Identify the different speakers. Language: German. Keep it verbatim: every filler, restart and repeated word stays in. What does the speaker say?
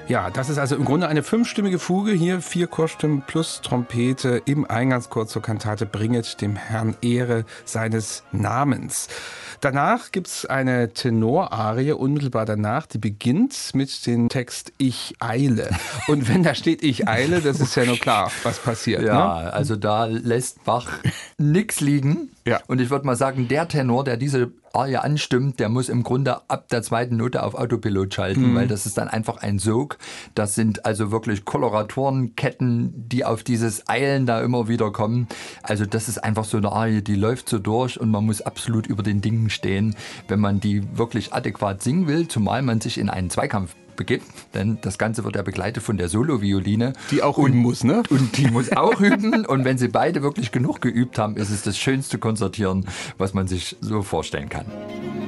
Speaker 1: Ja, das ist also im Grunde eine fünfstimmige Fuge. Hier vier Chorstimmen plus Trompete im Eingangschor zur Kantate Bringet dem Herrn Ehre seines Namens. Danach gibt's eine Tenorarie unmittelbar danach, die beginnt mit dem Text Ich eile. Und wenn da steht Ich eile, das ist ja nur klar, was passiert.
Speaker 2: Ja,
Speaker 1: ne?
Speaker 2: Also da lässt Bach nichts liegen.
Speaker 1: Ja.
Speaker 2: Und ich würde mal sagen, der Tenor, der diese Arie anstimmt, der muss im Grunde ab der zweiten Note auf Autopilot schalten, mhm. weil das ist dann einfach ein Sog. Das sind also wirklich Koloratorenketten, die auf dieses Eilen da immer wieder kommen. Also das ist einfach so eine Arie, die läuft so durch und man muss absolut über den Dingen stehen, wenn man die wirklich adäquat singen will, zumal man sich in einen Zweikampf begibt, denn das Ganze wird ja begleitet von der Solovioline.
Speaker 1: Die auch üben muss, ne?
Speaker 2: Und die muss auch üben. Und wenn sie beide wirklich genug geübt haben, ist es das schönste Konzertieren, was man sich so vorstellen kann.